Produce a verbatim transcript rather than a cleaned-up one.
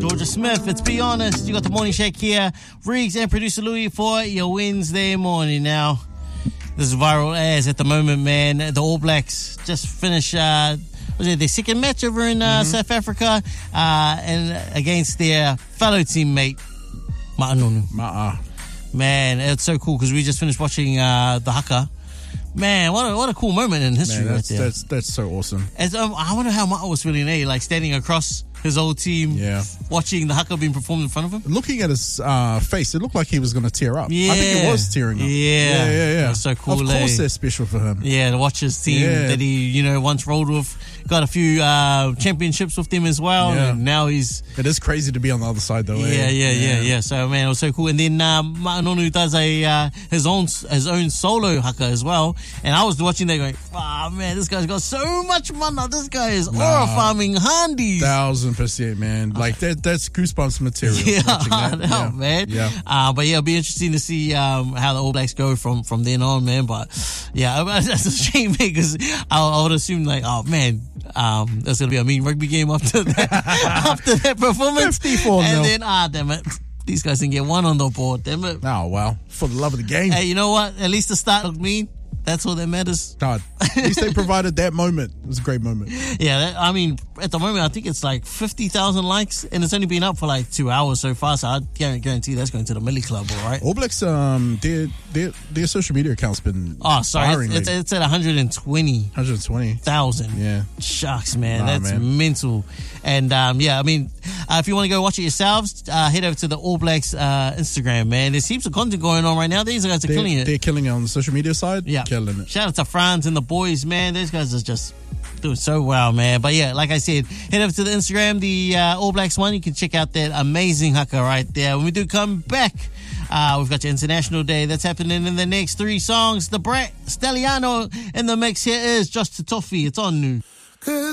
Georgia Smith, it's Be Honest. You got the Morning Shake here. Riggs and producer Louis for your Wednesday morning. Now, this is viral as at the moment, man. The All Blacks just finished uh, was it their second match over in uh, mm-hmm. South Africa uh, and against their fellow teammate, Ma'anonu. Ma'a. Man, it's so cool because we just finished watching uh, the haka. Man, what a, what a cool moment in history. Man, that's, right there. That's, that's so awesome. As, um, I wonder how Ma'a was feeling, eh? Like standing across his old team, yeah. watching the haka being performed in front of him. Looking at his uh, face, it looked like he was going to tear up. Yeah. I think he was tearing up. Yeah, yeah, yeah. yeah. That's so cool. Of course, eh? they're special for him. Yeah, to watch his team yeah. that he, you know, once rolled with, got a few uh, championships with them as well. Yeah. And now he's. It is crazy to be on the other side, though. Yeah, eh? yeah, yeah, yeah. So man, it was so cool. And then um, Ma'anonu does a uh, his own his own solo haka as well. And I was watching there going, "Ah, oh, man, this guy's got so much mana. This guy is nah, aura farming handies." Thousand percent, man. Like that, that's goosebumps material. Yeah, that. yeah, yeah, man. Yeah. Uh, but yeah, it'll be interesting to see um, how the All Blacks go from, from then on, man. But yeah, that's a shame because I, I would assume like, oh man, um, there's gonna be a mean rugby game after that after that performance. fifty-four nil. And then ah, damn it, these guys didn't get one on the board. Damn it. Oh well, for the love of the game. Hey, you know what? At least the start looked mean. That's all that matters. God, at least they provided that moment. It was a great moment. Yeah, that, I mean, at the moment, I think it's like fifty thousand likes, and it's only been up for like two hours so far, so I guarantee that's going to the Millie Club, all right? All Blacks, um, their, their, their social media account's been Oh, sorry, firing it's, it's, it's at one hundred twenty one hundred twenty thousand. Yeah. Shucks, man. Nah, That's man. mental. And, um, yeah, I mean, uh, if you want to go watch it yourselves, uh, head over to the All Blacks uh, Instagram, man. There's heaps of content going on right now. These guys are They're, killing it. they're killing it on the social media side. Yeah. Killing it. Shout out to Franz and the boys, man. These guys are just doing so well, man. But yeah, like I said, head over to the Instagram, the uh, All Blacks one. You can check out that amazing haka right there. When we do come back, uh, we've got your International Day. That's happening in the next three songs. The Brat, Stelliano in the mix. Here is Just to Toffee. It's on new.